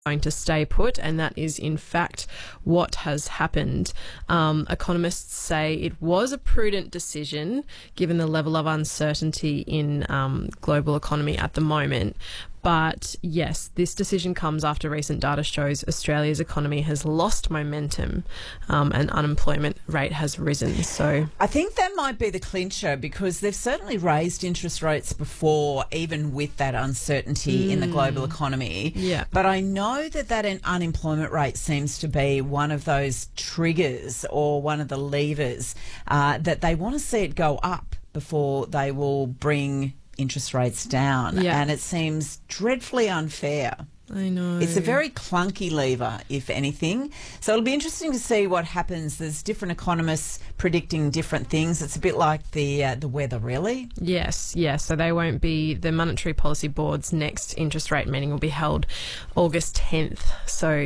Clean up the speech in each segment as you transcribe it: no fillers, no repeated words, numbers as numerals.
going to stay put, and that is in fact what has happened. Economists say it was a prudent decision given the level of uncertainty in global economy at the moment. But yes, this decision comes after recent data shows Australia's economy has lost momentum and unemployment rate has risen. So I think that might be the clincher, because they've certainly raised interest rates before, even with that uncertainty in the global economy. Yeah. But I know that unemployment rate seems to be one of those triggers or one of the levers that they want to see it go up before they will bring interest rates down. Yeah. And it seems dreadfully unfair. I know. It's a very clunky lever, if anything. So it'll be interesting to see what happens. There's different economists predicting different things. It's a bit like the weather, really. Yes. So they won't be, the Monetary Policy Board's next interest rate meeting will be held August 10th. So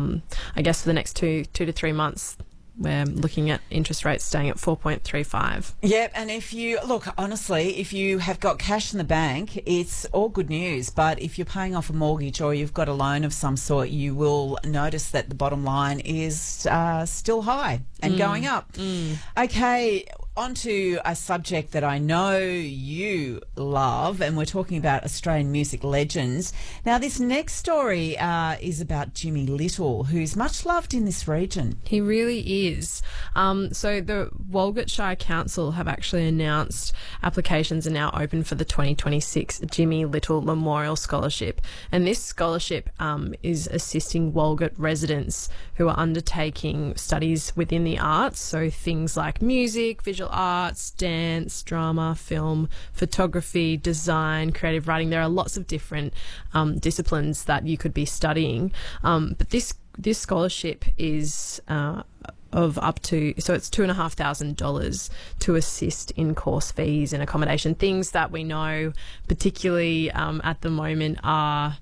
I guess for the next two to 3 months, we're looking at interest rates staying at 4.35. Yep, and if you look, honestly, if you have got cash in the bank, it's all good news. But if you're paying off a mortgage or you've got a loan of some sort, you will notice that the bottom line is still high and going up. Okay, on to a subject that I know you love, and we're talking about Australian music legends. Now, this next story is about Jimmy Little, who's much loved in this region. He really is. So the Walgett Shire Council have actually announced applications are now open for the 2026 Jimmy Little Memorial Scholarship. And this scholarship is assisting Walgett residents who are undertaking studies within the arts, so things like music, visual arts, dance, drama, film, photography, design, creative writing. There are lots of different disciplines that you could be studying. But this scholarship is of up to, so it's $2,500 to assist in course fees and accommodation. Things that we know, particularly at the moment, are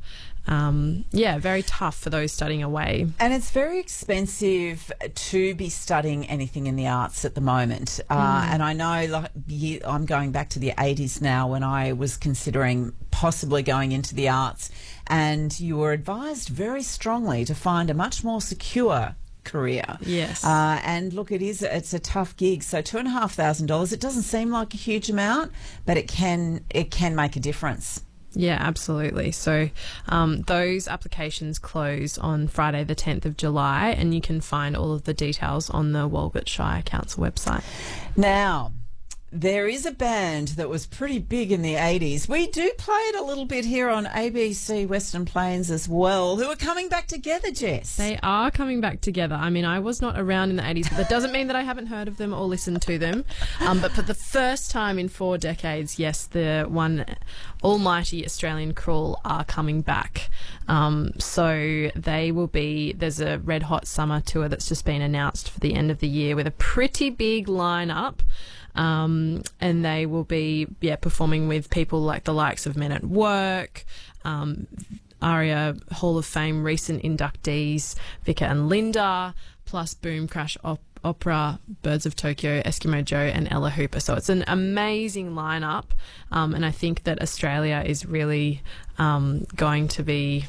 very tough for those studying away. And it's very expensive to be studying anything in the arts at the moment. And I know I'm going back to the 80s now when I was considering possibly going into the arts, and you were advised very strongly to find a much more secure career. Yes. And look, it's a tough gig. So $2,500, it doesn't seem like a huge amount, but it can make a difference. Yeah, absolutely. So those applications close on Friday the 10th of July, and you can find all of the details on the Walgett Shire Council website. Now, there is a band that was pretty big in the 80s. We do play it a little bit here on ABC Western Plains as well, who are coming back together, Jess. They are coming back together. I mean, I was not around in the 80s, but that doesn't mean that I haven't heard of them or listened to them. But for the first time in 4 decades, yes, the one almighty Australian Crawl are coming back. So they will be, there's a Red Hot Summer tour that's just been announced for the end of the year with a pretty big lineup. And they will be performing with people like the likes of Men at Work, ARIA Hall of Fame recent inductees Vika and Linda, plus Boom Crash Opera, Birds of Tokyo, Eskimo Joe and Ella Hooper. So it's an amazing lineup, and I think that Australia is really going to be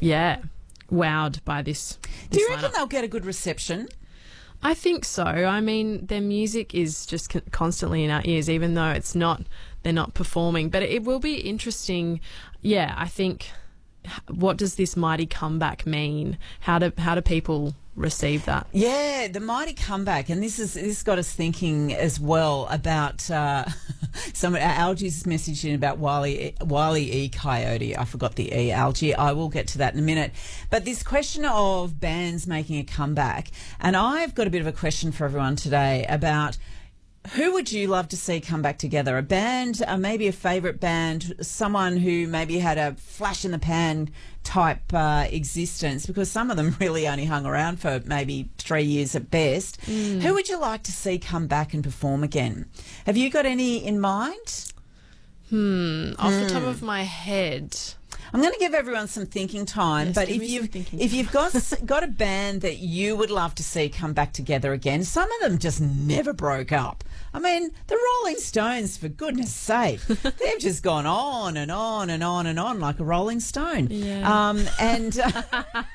wowed by this. Do you reckon lineup. they'll get a good reception? I think so. I mean, their music is just constantly in our ears, even though they're not performing. But it will be interesting. Yeah, I think, what does this mighty comeback mean? How do people receive that? Yeah, the mighty comeback, and this got us thinking as well about some of Algie's message in about Wile E. Coyote. I forgot the E, Algie. I will get to that in a minute. But this question of bands making a comeback, and I've got a bit of a question for everyone today about who would you love to see come back together? A band, maybe a favourite band, someone who maybe had a flash in the pan type existence, because some of them really only hung around for maybe 3 years at best. Who would you like to see come back and perform again? Have you got any in mind? Off the top of my head, I'm going to give everyone some thinking time. Yes, but give if me some you've thinking if you've got a band that you would love to see come back together again, some of them just never broke up. I mean, the Rolling Stones, for goodness sake, they've just gone on and on and on and on like a Rolling Stone. Yeah. And